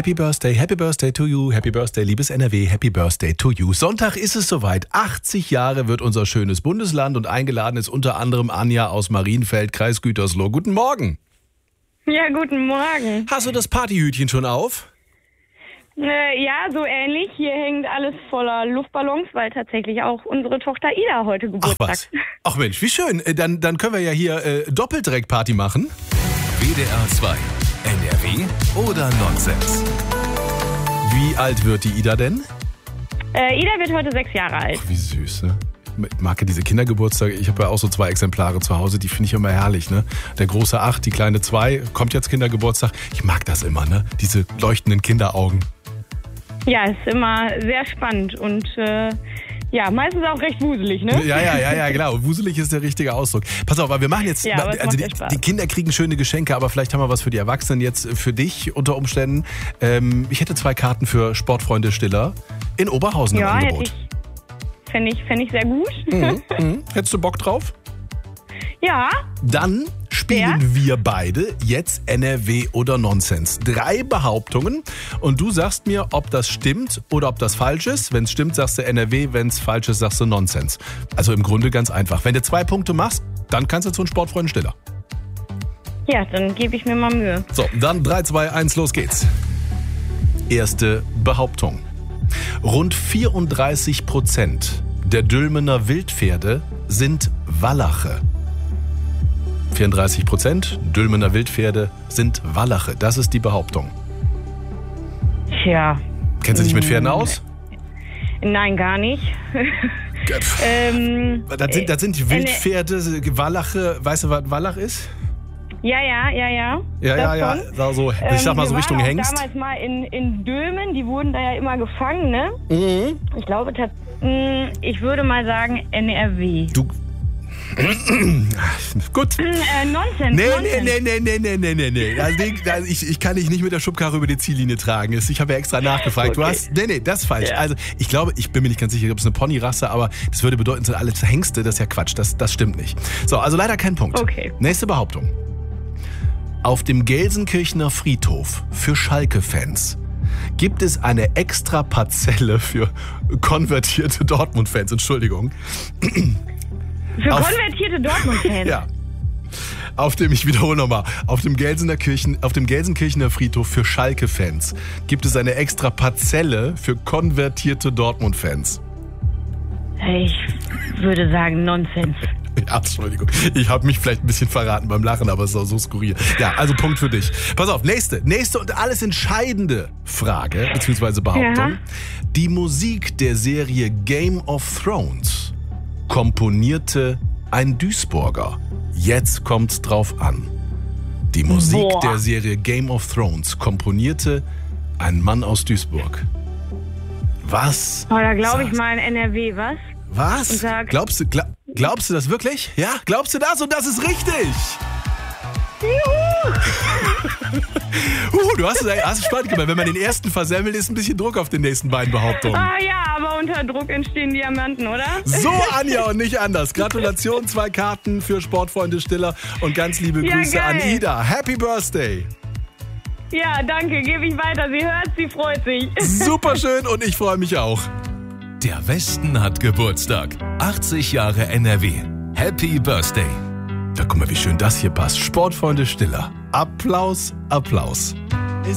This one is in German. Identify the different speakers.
Speaker 1: Happy Birthday to you, Happy Birthday, liebes NRW, Happy Birthday to you. Sonntag ist es soweit, 80 Jahre wird unser schönes Bundesland und eingeladen ist unter anderem Anja aus Marienfeld, Kreis Gütersloh. Guten Morgen.
Speaker 2: Ja, guten Morgen.
Speaker 1: Hast du das Partyhütchen schon auf?
Speaker 2: Ja, so ähnlich. Hier hängt alles voller Luftballons, weil tatsächlich auch unsere Tochter Ida heute Geburtstag
Speaker 1: Ach was. Ach Mensch, wie schön. Dann können wir ja hier Doppeldirekt-Party machen.
Speaker 3: WDR 2. NRW oder Nonsens?
Speaker 1: Wie alt wird die Ida denn?
Speaker 2: Ida wird heute 6 Jahre alt.
Speaker 1: Ach, wie süß, ne? Ich mag ja diese Kindergeburtstage. Ich habe ja auch so 2 Exemplare zu Hause, die finde ich immer herrlich, ne? Der große 8, die kleine 2, kommt jetzt Kindergeburtstag. Ich mag das immer, ne? Diese leuchtenden Kinderaugen.
Speaker 2: Ja, ist immer sehr spannend und ja, meistens auch recht wuselig, ne?
Speaker 1: Ja, genau. Wuselig ist der richtige Ausdruck. Pass auf, aber wir machen jetzt,
Speaker 2: Ja,
Speaker 1: also die Kinder kriegen schöne Geschenke, aber vielleicht haben wir was für die Erwachsenen jetzt für dich unter Umständen. Ich hätte 2 Karten für Sportfreunde Stiller in Oberhausen im Angebot.
Speaker 2: Fände ich sehr gut.
Speaker 1: Hättest du Bock drauf?
Speaker 2: Ja.
Speaker 1: Dann spielen wir beide jetzt NRW oder Nonsens. 3 Behauptungen und du sagst mir, ob das stimmt oder ob das falsch ist. Wenn es stimmt, sagst du NRW, wenn es falsch ist, sagst du Nonsens. Also im Grunde ganz einfach. Wenn du 2 Punkte machst, dann kannst du zu einem Sportfreund Stiller.
Speaker 2: Ja, dann gebe ich mir mal Mühe.
Speaker 1: So, dann 3, 2, 1, los geht's. Erste Behauptung. Rund 34% der Dülmener Wildpferde sind Wallache. 34% Dülmener Wildpferde sind Wallache. Das ist die Behauptung.
Speaker 2: Tja.
Speaker 1: Kennst du dich mit Pferden aus?
Speaker 2: Nein, gar nicht.
Speaker 1: Das sind die Wildpferde, Wallache. Weißt du, was ein Wallach ist?
Speaker 2: Ja.
Speaker 1: Ja. So, ich sag mal so Richtung
Speaker 2: wir waren auch
Speaker 1: Hengst.
Speaker 2: Damals mal in Dülmen, die wurden da ja immer gefangen, ne?
Speaker 1: Mhm.
Speaker 2: Ich glaube, ich würde mal sagen NRW.
Speaker 1: Du. Gut.
Speaker 2: Nonsens.
Speaker 1: Nee. Also ich kann dich nicht mit der Schubkarre über die Ziellinie tragen. Ich habe ja extra nachgefragt.
Speaker 2: Okay.
Speaker 1: Das ist falsch.
Speaker 2: Ja.
Speaker 1: Also ich glaube, ich bin mir nicht ganz sicher, ob es eine Ponyrasse, aber das würde bedeuten, sind alles Hengste. Das ist ja Quatsch. Das stimmt nicht. So, also leider kein Punkt.
Speaker 2: Okay.
Speaker 1: Nächste Behauptung. Auf dem Gelsenkirchener Friedhof für Schalke-Fans gibt es eine extra Parzelle für konvertierte Dortmund-Fans. Entschuldigung.
Speaker 2: Für konvertierte Dortmund-Fans?
Speaker 1: Ja. Ich wiederhole nochmal, auf dem Gelsenkirchener Friedhof für Schalke-Fans gibt es eine extra Parzelle für konvertierte Dortmund-Fans.
Speaker 2: Ich würde sagen Nonsens.
Speaker 1: Ja, Entschuldigung, ich habe mich vielleicht ein bisschen verraten beim Lachen, aber es ist auch so skurril. Ja, also Punkt für dich. Pass auf, nächste und alles entscheidende Frage, beziehungsweise Behauptung.
Speaker 2: Ja.
Speaker 1: Die Musik der Serie Game of Thrones komponierte ein Duisburger. Jetzt kommt's drauf an. Die Musik der Serie Game of Thrones komponierte ein Mann aus Duisburg. Was?
Speaker 2: Oh, da glaube ich mal in NRW, was?
Speaker 1: Was? Glaubst du das wirklich? Ja, glaubst du das? Und das ist richtig!
Speaker 2: Juhu!
Speaker 1: Du hast es spannend gemacht. Wenn man den ersten versemmelt, ist ein bisschen Druck auf den nächsten beiden Behauptungen.
Speaker 2: Ah ja, aber unter Druck entstehen Diamanten, oder?
Speaker 1: So, Anja, und nicht anders. Gratulation, 2 Karten für Sportfreunde Stiller und ganz liebe Grüße an Ida. Happy Birthday!
Speaker 2: Ja, danke, gebe ich weiter. Sie hört, sie freut sich.
Speaker 1: Super schön und ich freue mich auch.
Speaker 3: Der Westen hat Geburtstag. 80 Jahre NRW. Happy Birthday.
Speaker 1: Da guck mal, wie schön das hier passt. Sportfreunde Stiller. Applaus, Applaus.